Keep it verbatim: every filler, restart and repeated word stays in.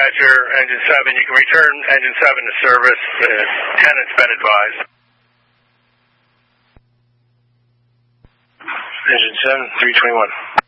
dispatcher, engine seven. You can return engine seven to service. The tenant's been advised. Engine seven, three twenty-one.